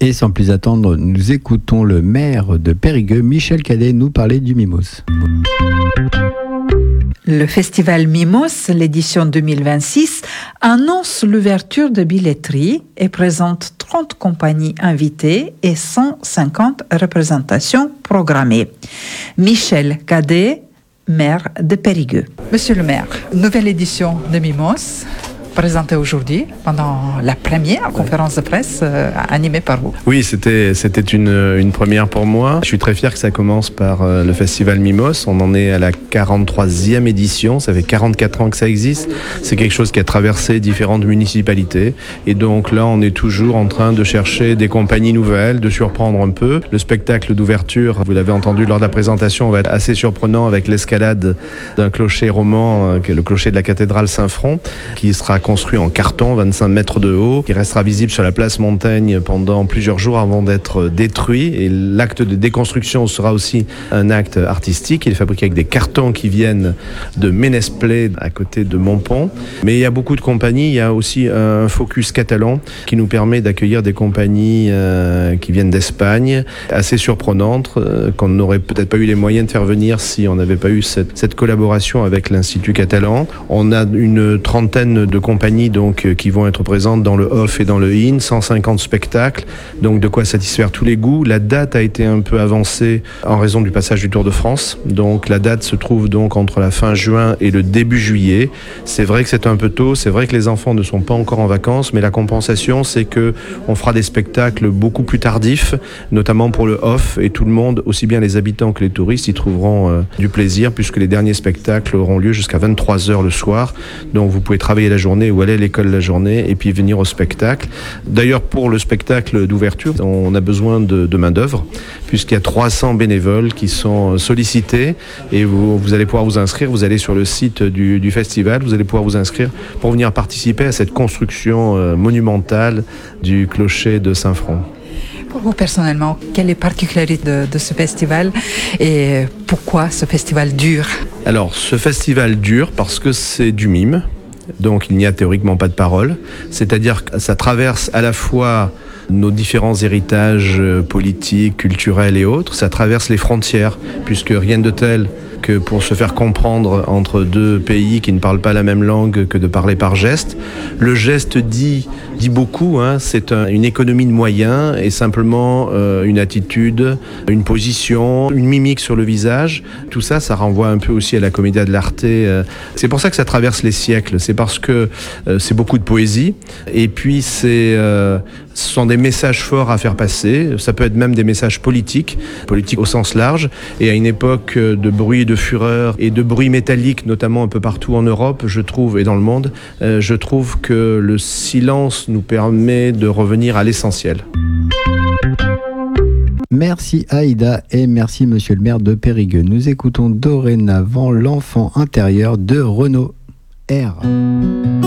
Et sans plus attendre, nous écoutons le maire de Périgueux, Michel Cadet, nous parler du Mimos. Le festival Mimos, l'édition 2026, annonce l'ouverture de billetterie et présente 30 compagnies invitées et 150 représentations programmées. Michel Cadet, maire de Périgueux. Monsieur le maire, nouvelle édition de Mimos, présentée aujourd'hui pendant la première conférence de presse animée par vous. Oui, c'était une première pour moi. Je suis très fier que ça commence par le festival Mimos. On en est à la 43e édition. Ça fait 44 ans que ça existe. C'est quelque chose qui a traversé différentes municipalités. Et donc là, on est toujours en train de chercher des compagnies nouvelles, de surprendre un peu. Le spectacle d'ouverture, vous l'avez entendu lors de la présentation, va être assez surprenant avec l'escalade d'un clocher roman, qui est le clocher de la cathédrale Saint-Front, qui sera construit en carton, 25 mètres de haut, qui restera visible sur la place Montaigne pendant plusieurs jours avant d'être détruit. Et l'acte de déconstruction sera aussi un acte artistique. Il est fabriqué avec des cartons qui viennent de Ménesplet, à côté de Montpont. Mais il y a beaucoup de compagnies. Il y a aussi un focus catalan qui nous permet d'accueillir des compagnies qui viennent d'Espagne, assez surprenantes, qu'on n'aurait peut-être pas eu les moyens de faire venir si on n'avait pas eu cette collaboration avec l'Institut catalan. On a une trentaine de compagnies donc, qui vont être présentes dans le off et dans le in, 150 spectacles, donc de quoi satisfaire tous les goûts. La date a été un peu avancée en raison du passage du Tour de France, donc la date se trouve donc entre la fin juin et le début juillet. C'est vrai que c'est un peu tôt, c'est vrai que les enfants ne sont pas encore en vacances, mais la compensation c'est que on fera des spectacles beaucoup plus tardifs, notamment pour le off, et tout le monde, aussi bien les habitants que les touristes, y trouveront du plaisir, puisque les derniers spectacles auront lieu jusqu'à 23h le soir, donc vous pouvez travailler la journée ou aller à l'école la journée et puis venir au spectacle. D'ailleurs, pour le spectacle d'ouverture, on a besoin de main-d'œuvre, puisqu'il y a 300 bénévoles qui sont sollicités et vous allez pouvoir vous inscrire. Vous allez sur le site du festival, vous allez pouvoir vous inscrire pour venir participer à cette construction monumentale du clocher de Saint-Front. Pour vous personnellement, quelle est la particularité de ce festival et pourquoi ce festival dure? Alors, ce festival dure parce que c'est du mime. Donc il n'y a théoriquement pas de parole, c'est-à-dire que ça traverse à la fois nos différents héritages politiques, culturels et autres, ça traverse les frontières, puisque rien de tel que pour se faire comprendre entre deux pays qui ne parlent pas la même langue que de parler par geste. Le geste dit beaucoup, hein, c'est une économie de moyens et simplement une attitude, une position, une mimique sur le visage. Tout ça, ça renvoie un peu aussi à la commedia dell'arte. C'est pour ça que ça traverse les siècles, c'est parce que c'est beaucoup de poésie et puis ce sont des messages forts à faire passer. Ça peut être même des messages politiques au sens large. Et à une époque de bruit et de fureur et de bruit métallique, notamment un peu partout en Europe, je trouve, et dans le monde, je trouve que le silence nous permet de revenir à l'essentiel. Merci Aïda et merci monsieur le maire de Périgueux. Nous écoutons dorénavant l'enfant intérieur de Renaud R.